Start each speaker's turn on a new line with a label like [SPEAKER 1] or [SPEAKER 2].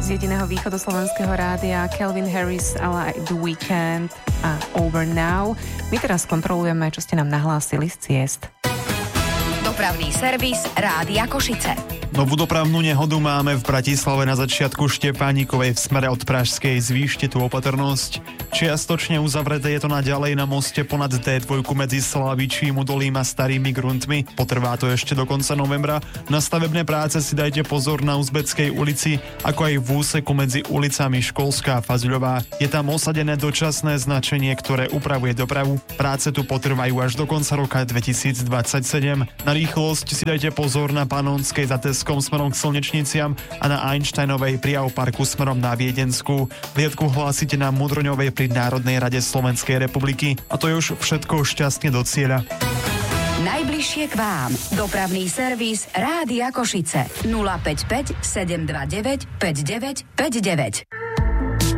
[SPEAKER 1] z jediného východoslovenského rádia, Calvin Harris, ale aj The Weeknd a Over Now. My teraz kontrolujeme, čo ste nám nahlásili z ciest.
[SPEAKER 2] Dopravný servis Rádia Košice.
[SPEAKER 3] Novú dopravnú nehodu máme v Bratislave na začiatku Štepánikovej v smere od Pražskej. Zvýšte tú opatrnosť. Čiastočne uzavreté je to naďalej na moste ponad D2 medzi Slavičím, Udolím a Starými Gruntmi. Potrvá to ešte do konca novembra. Na stavebné práce si dajte pozor na Uzbeckej ulici, ako aj v úseku medzi ulicami Školská a Fazuľová. Je tam osadené dočasné značenie, ktoré upravuje dopravu. Práce tu potrvajú až do konca roka 2027. Na rýchlosť si dajte pozor na Panonskej za Teskom smerom k Slnečniciam a na Einsteinovej pri Auparku smerom na Viedenskú. Viedku hlásite na Mudroňovej pri Národnej rade Slovenskej republiky. A to je už všetko, šťastne do cieľa.
[SPEAKER 2] Najbližšie k vám. Dopravný servis Rádia Košice. 055 729 5959.